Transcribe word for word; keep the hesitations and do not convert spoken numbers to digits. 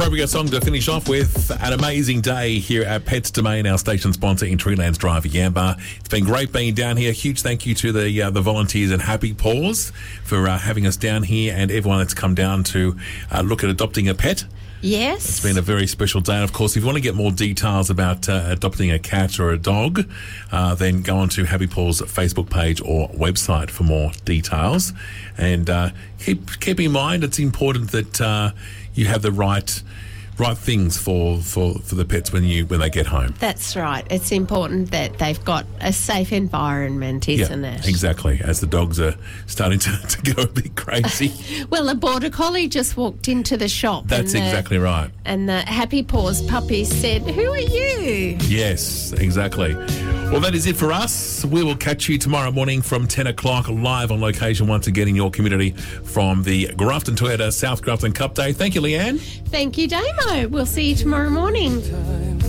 Appropriate song to finish off with. An amazing day here at Pets Domain, our station sponsor in Treelands Drive, Yamba. It's been great being down here. Huge thank you to the uh, the volunteers at Happy Paws for uh, having us down here, and everyone that's come down to uh, look at adopting a pet. Yes. It's been a very special day. And, of course, if you want to get more details about uh, adopting a cat or a dog, uh, then go on to Happy Paws' Facebook page or website for more details. And uh, keep keep in mind it's important that uh, you have the right right things for, for, for the pets when you when they get home. That's right. It's important that they've got a safe environment, isn't yeah, it? Exactly, as the dogs are starting to, to go a bit crazy. Well, a border collie just walked into the shop. That's and the, exactly right. And the Happy Paws puppy said, "Who are you?" Yes, exactly. Well, that is it for us. We will catch you tomorrow morning from ten o'clock, live on location once again in your community from the Grafton Toyota South Grafton Cup Day. Thank you, Leanne. Thank you, Damo. We'll see you tomorrow morning.